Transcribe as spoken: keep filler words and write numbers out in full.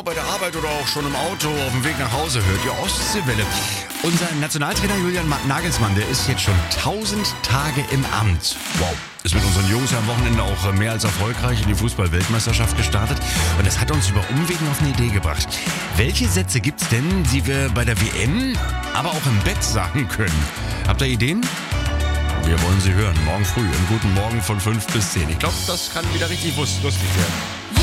bei der Arbeit oder auch schon im Auto auf dem Weg nach Hause hört ihr Ostseewelle. Unser Nationaltrainer Julian Nagelsmann, der ist jetzt schon tausend Tage im Amt. Wow. Ist mit unseren Jungs ja am Wochenende auch mehr als erfolgreich in die Fußball-Weltmeisterschaft gestartet. Und das hat uns über Umwegen auf eine Idee gebracht. Welche Sätze gibt's denn, die wir bei der W M, aber auch im Bett sagen können? Habt ihr Ideen? Wir wollen sie hören. Morgen früh im Guten Morgen von fünf bis zehn. Ich glaube, das kann wieder richtig lustig werden.